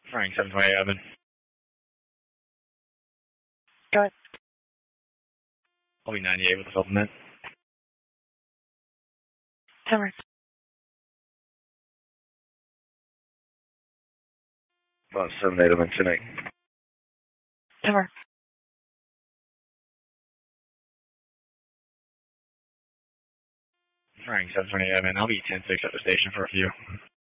Frank 728 Go ahead. I'll be 98 with a supplement. Timber. About 78 of them tonight. Timber. Frank 728 I'll be 10-6 at the station for a few.